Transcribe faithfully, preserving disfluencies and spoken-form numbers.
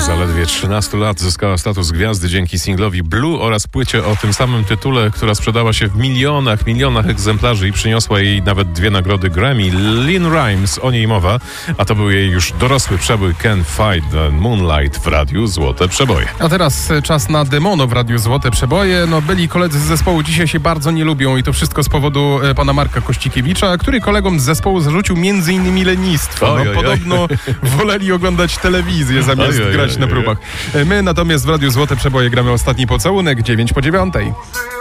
zaledwie trzynastu lat zyskała status gwiazdy dzięki singlowi Blue oraz płycie o tym samym tytule, która sprzedała się w milionach, milionach egzemplarzy i przyniosła jej nawet dwie nagrody Grammy. Lynn Rimes, o niej mowa, a to był jej już dorosły przebój Can't Fight the Moonlight w Radiu Złote Przeboje. A teraz czas na Demono w Radiu Złote Przeboje. No byli koledzy z zespołu dzisiaj się bardzo nie lubią i to wszystko z powodu e, pana Marka Kościkiewicza, który kolegom z zespołu zarzucił między innymi lenistwo. Oj, No, oj, podobno oj. woleli oglądać telewizję zamiast Oj, oj, grać oj, na oj. próbach. My natomiast w Radiu Złote Przeboje gramy Ostatni Pocałunek, dziewięć po dziewiątej.